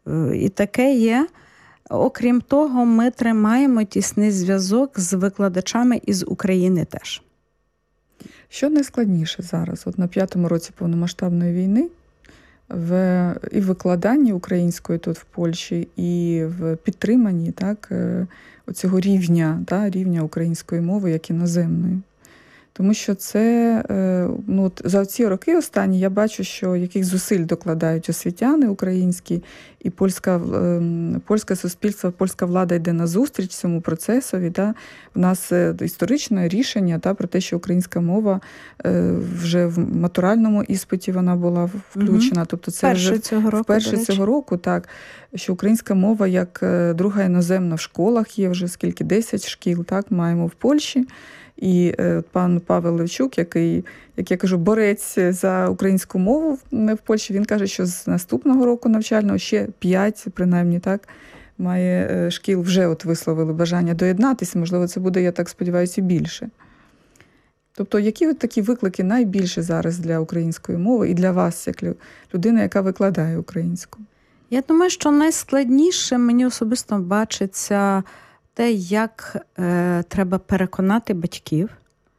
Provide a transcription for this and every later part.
І таке є. Окрім того, ми тримаємо тісний зв'язок з викладачами із України теж. Що найскладніше зараз, от на 5-му році повномасштабної війни, і в викладанні української тут в Польщі, і в підтриманні оцього рівня української мови як іноземної? Тому що це, за ці роки останні я бачу, що яких зусиль докладають освітяни українські, і польське суспільство, польська влада йде назустріч цьому процесові. У нас історичне рішення про те, що українська мова вже в матуральному іспиті вона була включена. Тобто це вперше цього року, що українська мова як друга іноземна в школах є вже скільки, 10 шкіл, маємо в Польщі. І пан Павел Левчук, який, як я кажу, борець за українську мову в Польщі, він каже, що з наступного року навчального ще 5, принаймні, має шкіл вже висловили бажання доєднатися. Можливо, це буде, я так сподіваюся, і більше. Тобто, які такі виклики найбільше зараз для української мови і для вас, як людина, яка викладає українську? Я думаю, що найскладніше мені особисто бачиться те, як треба переконати батьків,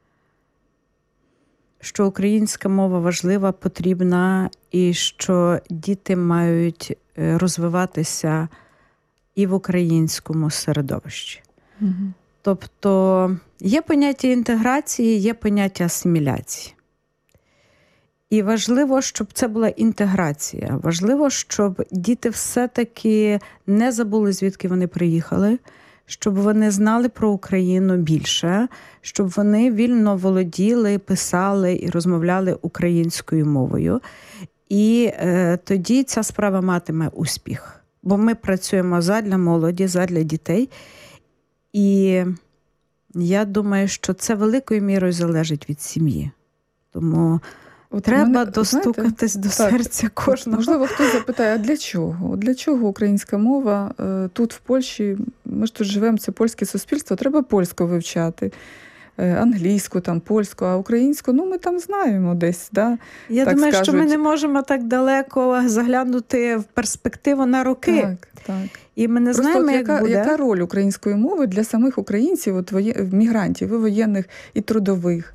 що українська мова важлива, потрібна, і що діти мають розвиватися і в українському середовищі. Угу. Тобто є поняття інтеграції, є поняття асиміляції. І важливо, щоб це була інтеграція. Важливо, щоб діти все-таки не забули, звідки вони приїхали, щоб вони знали про Україну більше, щоб вони вільно володіли, писали і розмовляли українською мовою. І тоді ця справа матиме успіх. Бо ми працюємо задля молоді, задля дітей. І я думаю, що це великою мірою залежить від сім'ї. Тому треба достукатись до серця кожного. Можливо, хтось запитає, а для чого? Для чого українська мова тут, в Польщі? Ми ж тут живемо, це польське суспільство, треба польську вивчати. Англійську, польську, а українську, ми там знаємо десь. Я думаю, що ми не можемо так далеко заглянути в перспективу на роки. Так. І ми не знаємо, як буде. Яка роль української мови для самих українців, мігрантів, і воєнних, і трудових?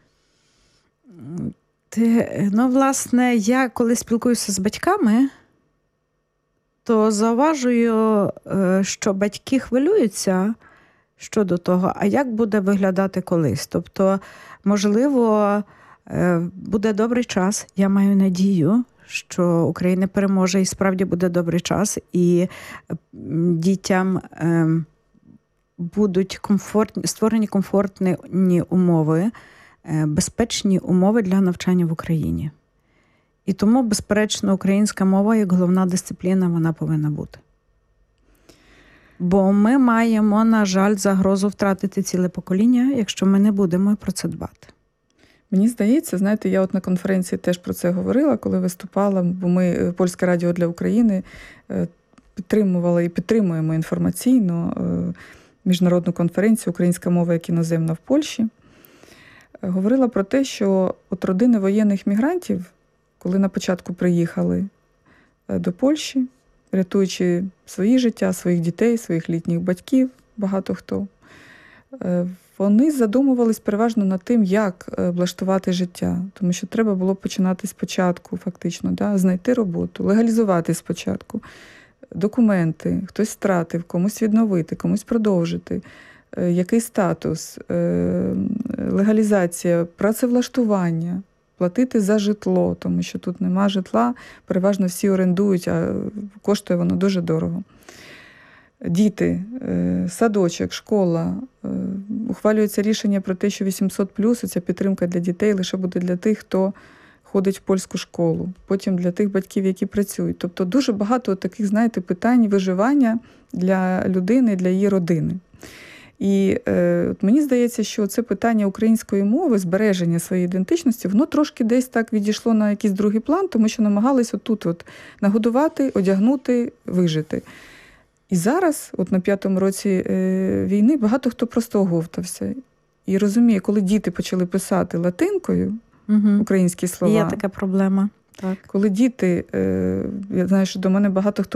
Власне, я коли спілкуюся з батьками, то зауважую, що батьки хвилюються щодо того, а як буде виглядати колись. Тобто, можливо, буде добрий час, я маю надію, що Україна переможе і справді буде добрий час, і дітям будуть створені комфортні умови, безпечні умови для навчання в Україні. І тому, безперечно, українська мова як головна дисципліна, вона повинна бути. Бо ми маємо, на жаль, загрозу втратити ціле покоління, якщо ми не будемо про це дбати. Мені здається, знаєте, я на конференції теж про це говорила, коли виступала, бо ми, Польське радіо для України, підтримували і підтримуємо інформаційно міжнародну конференцію «Українська мова як іноземна в Польщі». Говорила про те, що родини воєнних мігрантів, коли на початку приїхали до Польщі, рятуючи свої життя, своїх дітей, своїх літніх батьків, багато хто, вони задумувались переважно над тим, як влаштувати життя. Тому що треба було починати спочатку, фактично, знайти роботу, легалізувати спочатку документи, хтось втратив, комусь відновити, комусь продовжити. Який статус, легалізація, працевлаштування, платити за житло, тому що тут нема житла, переважно всі орендують, а коштує воно дуже дорого. Діти, садочок, школа, ухвалюється рішення про те, що 800+, ця підтримка для дітей лише буде для тих, хто ходить в польську школу, потім для тих батьків, які працюють. Тобто дуже багато таких, знаєте, питань виживання для людини, для її родини. І мені здається, що це питання української мови, збереження своєї ідентичності, воно трошки десь так відійшло на якийсь другий план, тому що намагались отут нагодувати, одягнути, вижити. І зараз, на 5-му році війни, багато хто просто оговтався. І розуміє, коли діти почали писати латинкою, українські слова. Є така проблема. Так. Коли діти, я знаю, що до мене багато хто